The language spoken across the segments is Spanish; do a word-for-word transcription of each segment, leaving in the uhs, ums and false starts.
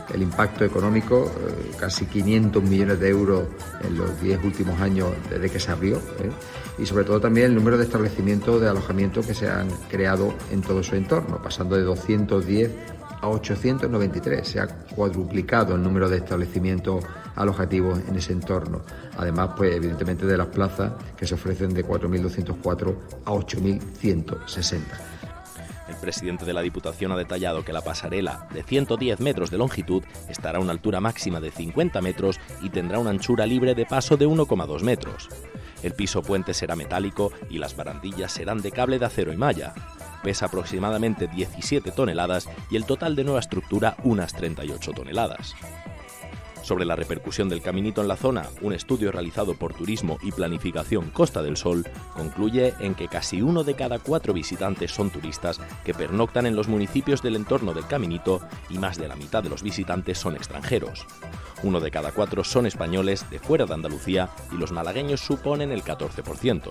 el impacto económico, eh, casi quinientos millones de euros en los diez últimos años desde que se abrió, ¿eh? Y sobre todo también el número de establecimientos de alojamiento que se han creado en todo su entorno, pasando de doscientos diez a ochocientos noventa y tres. Se ha cuadruplicado el número de establecimientos alojativos en ese entorno. Además, pues evidentemente de las plazas que se ofrecen de cuatro mil doscientos cuatro a ocho mil ciento sesenta. El presidente de la Diputación ha detallado que la pasarela, de ciento diez metros de longitud, estará a una altura máxima de cincuenta metros y tendrá una anchura libre de paso de uno coma dos metros. El piso puente será metálico y las barandillas serán de cable de acero y malla. Pesa aproximadamente diecisiete toneladas y el total de nueva estructura unas treinta y ocho toneladas. Sobre la repercusión del caminito en la zona, un estudio realizado por Turismo y Planificación Costa del Sol concluye en que casi uno de cada cuatro visitantes son turistas que pernoctan en los municipios del entorno del caminito y más de la mitad de los visitantes son extranjeros. Uno de cada cuatro son españoles de fuera de Andalucía y los malagueños suponen el catorce por ciento.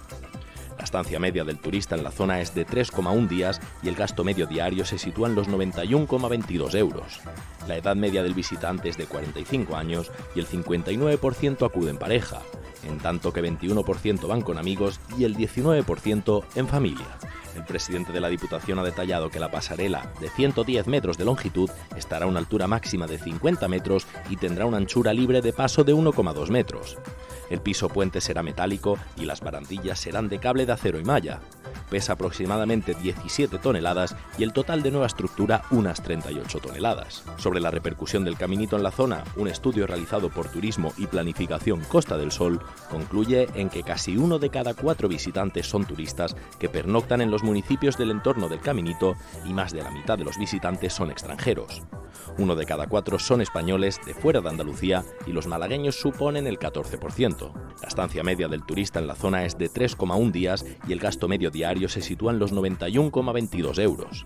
La estancia media del turista en la zona es de tres coma uno días y el gasto medio diario se sitúa en los noventa y uno coma veintidós euros. La edad media del visitante es de cuarenta y cinco años y el cincuenta y nueve por ciento acude en pareja, en tanto que veintiuno por ciento van con amigos y el diecinueve por ciento en familia. El presidente de la Diputación ha detallado que la pasarela, de ciento diez metros de longitud, estará a una altura máxima de cincuenta metros y tendrá una anchura libre de paso de uno coma dos metros. El piso puente será metálico y las barandillas serán de cable de acero y malla. Pesa aproximadamente diecisiete toneladas y el total de nueva estructura unas treinta y ocho toneladas. Sobre la repercusión del caminito en la zona, un estudio realizado por Turismo y Planificación Costa del Sol concluye en que casi uno de cada cuatro visitantes son turistas que pernoctan en los municipios del entorno del caminito y más de la mitad de los visitantes son extranjeros. Uno de cada cuatro son españoles de fuera de Andalucía y los malagueños suponen el catorce por ciento. La estancia media del turista en la zona es de tres coma uno días y el gasto medio diario se sitúa en los noventa y uno coma veintidós euros.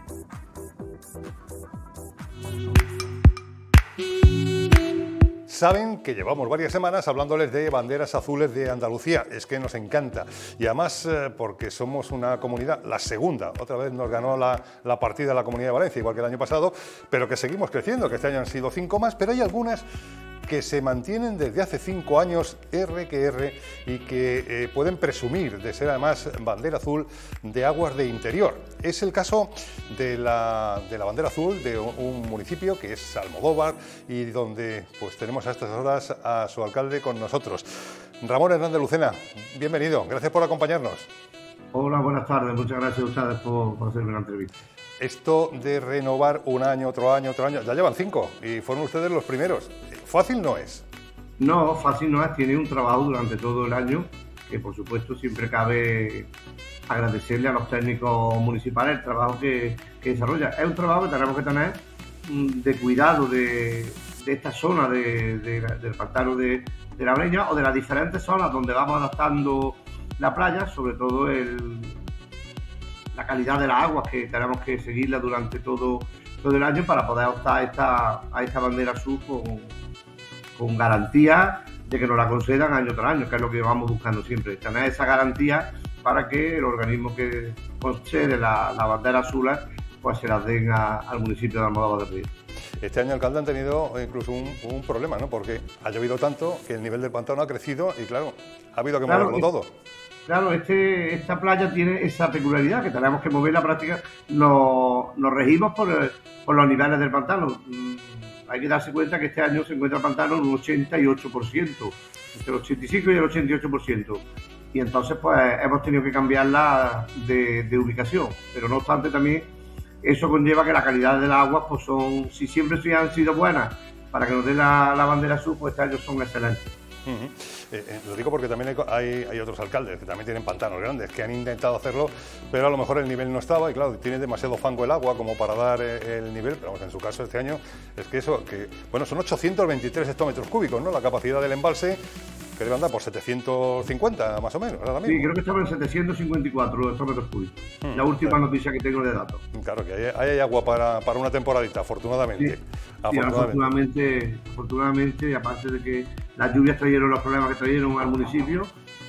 Saben que llevamos varias semanas hablándoles de banderas azules de Andalucía, es que nos encanta y además eh, porque somos una comunidad, la segunda, otra vez nos ganó la, la partida la Comunidad de Valencia, igual que el año pasado, pero que seguimos creciendo, que este año han sido cinco más, pero hay algunas que se mantienen desde hace cinco años R que R y que eh, pueden presumir de ser además bandera azul de aguas de interior. Es el caso de la, de la bandera azul de un, un municipio que es Almodóvar y donde pues tenemos a estas horas a su alcalde con nosotros. Ramón Hernández Lucena, bienvenido, gracias por acompañarnos. Hola, buenas tardes, muchas gracias a ustedes por, por hacerme la entrevista. Esto de renovar un año, otro año, otro año, ya llevan cinco y fueron ustedes los primeros. Fácil no es. No, fácil no es, tiene un trabajo durante todo el año, que por supuesto siempre cabe agradecerle a los técnicos municipales el trabajo que, que desarrolla. Es un trabajo que tenemos que tener de cuidado de, de esta zona de, de, del pantano de, de la Breña o de las diferentes zonas donde vamos adaptando la playa, sobre todo el, la calidad de las aguas que tenemos que seguirla durante todo, todo el año para poder optar a esta, a esta bandera azul con, con garantía de que nos la concedan año tras año, que es lo que vamos buscando siempre, tener esa garantía para que el organismo que concede la, la bandera azul pues se las den a, al municipio de Almodóvar del Río. Este año, alcalde, han tenido incluso un, un problema, ¿no? Porque ha llovido tanto que el nivel del pantano ha crecido y claro, ha habido que claro, moverlo todo. Claro, este, esta playa tiene esa peculiaridad que tenemos que mover la práctica, nos, nos regimos por, por los niveles del pantano. Hay que darse cuenta que este año se encuentra el pantano en un ochenta y ocho por ciento, entre el ochenta y cinco y el ochenta y ocho por ciento. Y entonces pues hemos tenido que cambiarla de, de ubicación. Pero no obstante también eso conlleva que la calidad del agua pues son, si siempre sí han sido buenas para que nos dé la, la bandera azul, pues este año son excelentes. Uh-huh. eh, eh, lo digo porque también hay, hay, hay otros alcaldes que también tienen pantanos grandes que han intentado hacerlo, pero a lo mejor el nivel no estaba y claro, tiene demasiado fango el agua como para dar eh, el nivel, pero vamos, en su caso este año es que eso, que bueno, son ochocientos veintitrés hectómetros cúbicos, ¿no? La capacidad del embalse, que debe andar por setecientos cincuenta más o menos ahora mismo. Sí, creo que estaba en setecientos cincuenta y cuatro hectómetros cúbicos, hmm, la última claro. noticia que tengo de datos. Claro, que hay, hay agua para, para una temporadita, afortunadamente. Sí. Afortunadamente. Sí, afortunadamente, afortunadamente, aparte de que las lluvias trajeron los problemas que trajeron al municipio,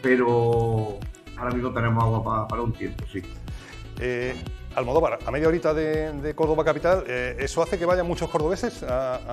pero ahora mismo tenemos agua para, para un tiempo, sí. Eh, Almodóvar, a media horita de, de Córdoba capital, eh, ¿eso hace que vayan muchos cordobeses a, a